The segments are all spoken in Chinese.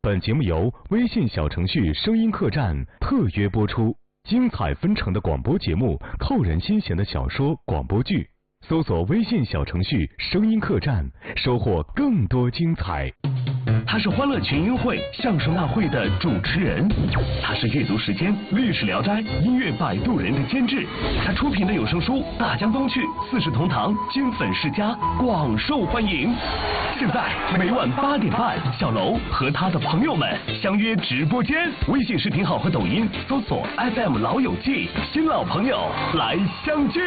本节目由微信小程序声音客栈特约播出，精彩纷呈的广播节目，扣人心弦的小说、广播剧，搜索微信小程序声音客栈，收获更多精彩。 他是欢乐群英会相声大会的主持人，他是阅读时间历史聊斋音乐摆渡人的监制，他出品的有声书《大江东去》《四世同堂》金粉世家广受欢迎。现在每晚8点半，小楼和他的朋友们相约直播间，微信视频号和抖音搜索 FM 老友记，新老朋友来相聚。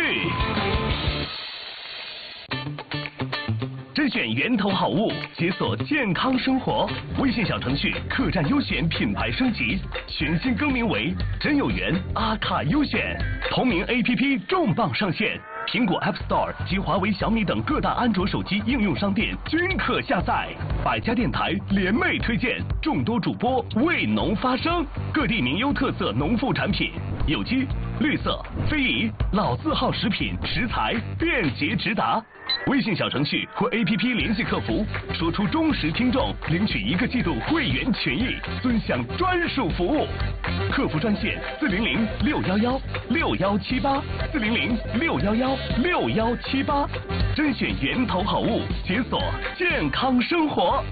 甄选源头好物，解锁健康生活。微信小程序客栈优选品牌升级，全新更名为真有缘阿卡优选。同名 APP 重磅上线，苹果 App Store 及华为、小米等各大安卓手机应用商店均可下载。百家电台联袂推荐，众多主播为农发声，各地名优特色农副产品，有机、绿色、非遗、老字号食品食材便捷直达。微信小程序或 APP 联系客服，说出忠实听众，领取1个季度会员权益，尊享专属服务。客服专线400-611-6178，400-611-6178，甄选源头好物，解锁健康生活。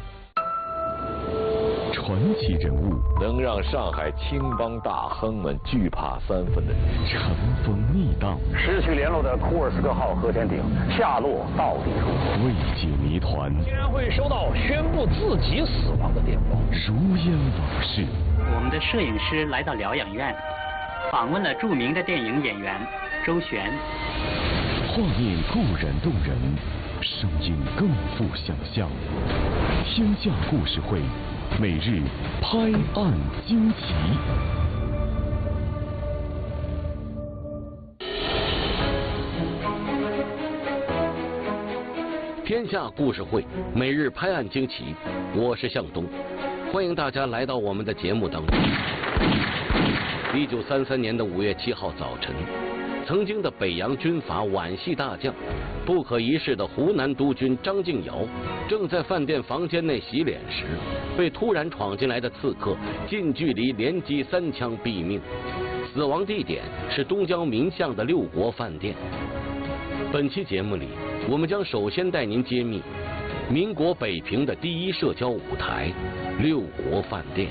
传奇人物， 能让上海青帮大亨们惧怕3分的人， 乘风逆荡， 失去联络的库尔斯克号核潜艇下落到底如何？ 未解谜团， 竟然会收到宣布自己死亡的电报， 如烟往事。 我们的摄影师来到疗养院，访问了著名的电影演员周璇。 画面固然动人，声音更富想象。天下故事会，每日拍案惊奇。 天下故事会，每日拍案惊奇。我是向东，欢迎大家来到我们的节目当中。1933年的5月7号早晨，曾经的北洋军阀皖系大将、不可一世的湖南督军张敬尧，正在饭店房间内洗脸时，被突然闯进来的刺客近距离连击3枪毙命。死亡地点是东郊民巷的六国饭店。本期节目里，我们将首先带您揭秘民国北平的第一社交舞台——六国饭店。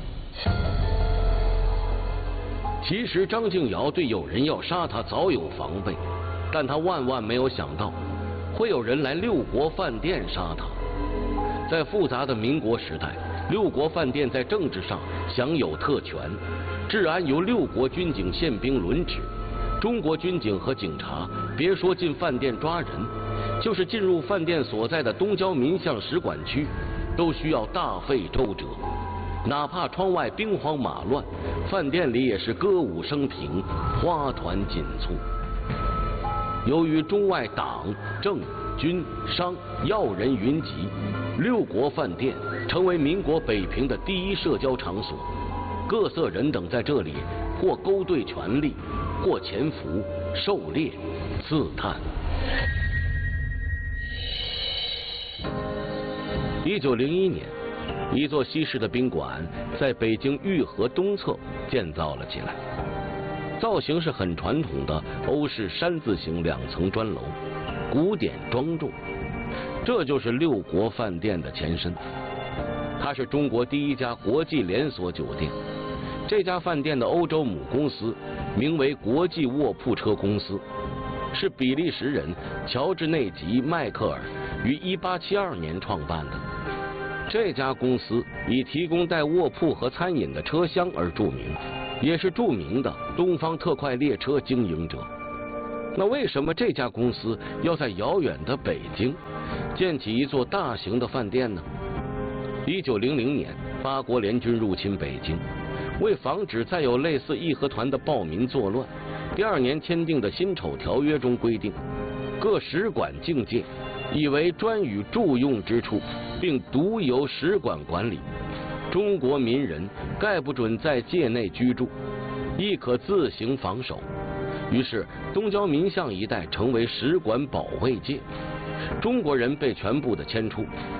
其实张敬尧对有人要杀他早有防备，但他万万没有想到会有人来六国饭店杀他。在复杂的民国时代，六国饭店在政治上享有特权，治安由六国军警宪兵轮值。中国军警和警察别说进饭店抓人，就是进入饭店所在的东郊民巷使馆区，都需要大费周折。哪怕窗外兵荒马乱，饭店里也是歌舞升平，花团锦簇。由于中外党政军商要人云集，六国饭店成为民国北平的第一社交场所。各色人等在这里或勾兑权力，或潜伏、狩猎、刺探。1901年，一座西式的宾馆在北京玉河东侧建造了起来，造型是很传统的欧式山字形2层砖楼，古典庄重。这就是六国饭店的前身，它是中国第一家国际连锁酒店。这家饭店的欧洲母公司名为国际卧铺车公司，是比利时人乔治内吉·迈克尔于1872年创办的。这家公司以提供带卧铺和餐饮的车厢而著名，也是著名的东方特快列车经营者。那为什么这家公司要在遥远的北京建起一座大型的饭店呢？1900年，八国联军入侵北京，为防止再有类似义和团的暴民作乱，第2年签订的辛丑条约中规定，各使馆境界以为专与驻用之处，并独由使馆管理。中国民人概不准在界内居住，亦可自行防守。于是东郊民巷一带成为使馆保卫界，中国人被全部的迁出，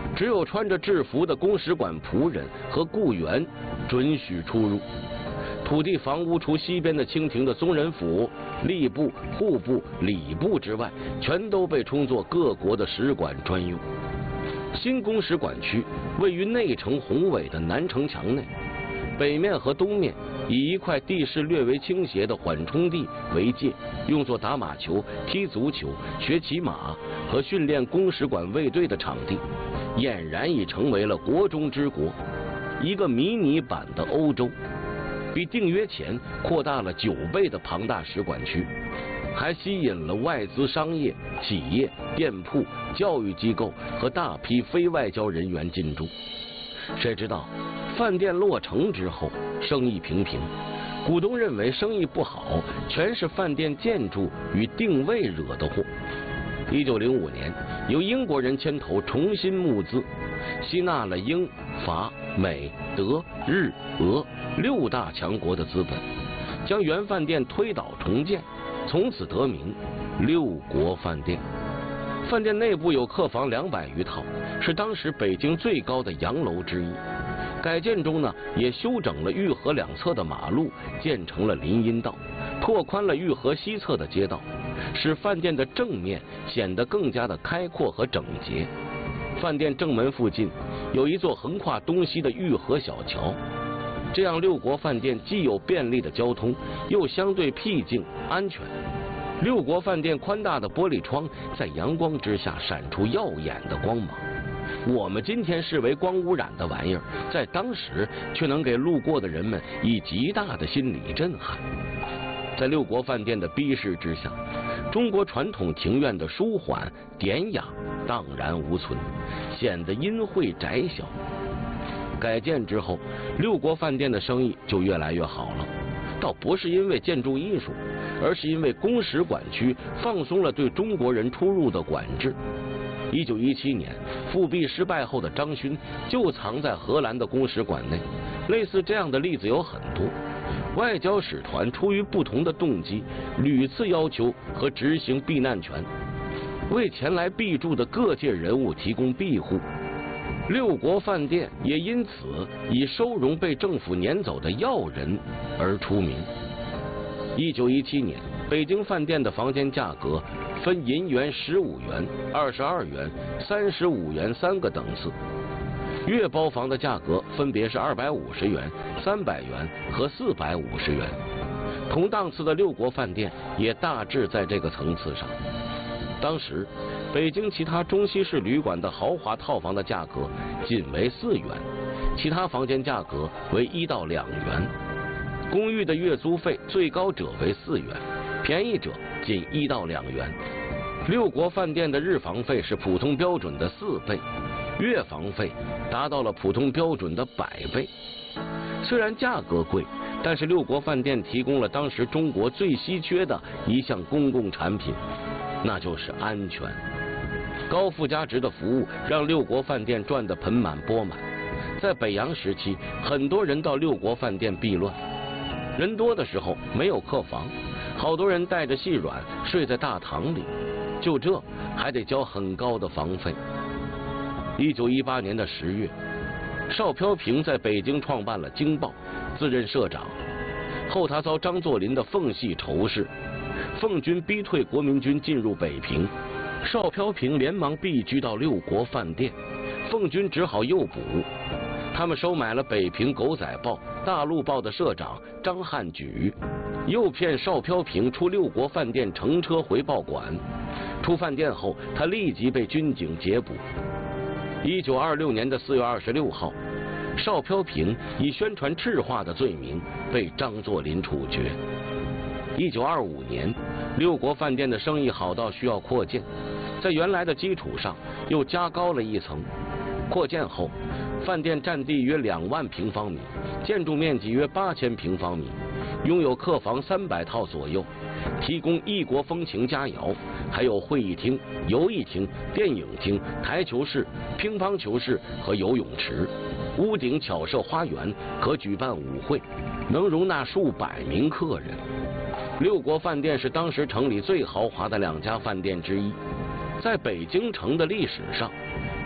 只有穿着制服的公使馆仆人和雇员准许出入。土地房屋除西边的清廷的宗人府、吏部、户部、礼部之外，全都被充作各国的使馆专用。新公使馆区位于内城宏伟的南城墙内，北面和东面以一块地势略为倾斜的缓冲地为界，用作打马球、踢足球、学骑马和训练公使馆卫队的场地，俨然已成为了国中之国，一个迷你版的欧洲。比订约前扩大了9倍的庞大使馆区，还吸引了外资商业、企业、店铺、教育机构和大批非外交人员进驻。谁知道饭店落成之后生意平平，股东认为生意不好全是饭店建筑与定位惹的祸。1905年，由英国人牵头重新募资，吸纳了英、法、美、德、日、俄6大强国的资本，将原饭店推倒重建，从此得名6国饭店。饭店内部有客房200余套，是当时北京最高的洋楼之一。改建中呢，也修整了御河2侧的马路，建成了林荫道，拓宽了御河西侧的街道，使饭店的正面显得更加的开阔和整洁。饭店正门附近有一座横跨东西的御河小桥，这样6国饭店既有便利的交通，又相对僻静安全。6国饭店宽大的玻璃窗在阳光之下闪出耀眼的光芒。我们今天视为光污染的玩意儿，在当时却能给路过的人们以极大的心理震撼。在6国饭店的逼视之下，中国传统庭院的舒缓典雅荡然无存，显得阴晦窄小。改建之后，6国饭店的生意就越来越好了，倒不是因为建筑艺术，而是因为公使馆区放松了对中国人出入的管制。1917年复辟失败后的张勋就藏在荷兰的公使馆内，类似这样的例子有很多。外交使团出于不同的动机，屡次要求和执行避难权，为前来避驻的各界人物提供庇护。6国饭店也因此以收容被政府撵走的要人而出名。1917年，北京饭店的房间价格分银元15元、22元、35元3个等次，月包房的价格分别是250元、300元和450元。同档次的6国饭店也大致在这个层次上。当时北京其他中西式旅馆的豪华套房的价格仅为4元，其他房间价格为1到2元。公寓的月租费最高者为4元，便宜者仅1到2元。6国饭店的日房费是普通标准的4倍，月房费达到了普通标准的100倍。虽然价格贵，但是6国饭店提供了当时中国最稀缺的一项公共产品，那就是安全。高附加值的服务让6国饭店赚得盆满钵满。在北洋时期，很多人到6国饭店避乱，人多的时候没有客房，好多人带着细软睡在大堂里，就这还得交很高的房费。1918年的10月，邵飘萍在北京创办了《京报》，自任社长。后他遭张作霖的奉系仇视，奉军逼退国民军进入北平，邵飘萍连忙避居到6国饭店，奉军只好诱捕。他们收买了北平狗仔报、大陆报的社长张汉举，诱骗邵飘萍出6国饭店乘车回报馆。出饭店后，他立即被军警截捕。1926年的4月26号，邵飘萍以宣传赤化的罪名被张作霖处决。1925年，6国饭店的生意好到需要扩建，在原来的基础上又加高了1层。扩建后，饭店占地约2万平方米，建筑面积约8000平方米，拥有客房300套左右，提供异国风情佳肴，还有会议厅、游艺厅、电影厅、台球室、乒乓球室和游泳池。屋顶巧设花园，可举办舞会，能容纳数百名客人。6国饭店是当时城里最豪华的2家饭店之一。在北京城的历史上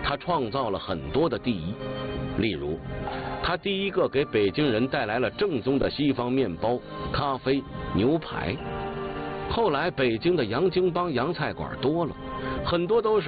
他创造了很多的第一。例如，他第一个给北京人带来了正宗的西方面包、咖啡、牛排。后来北京的洋泾浜洋菜馆多了，很多都是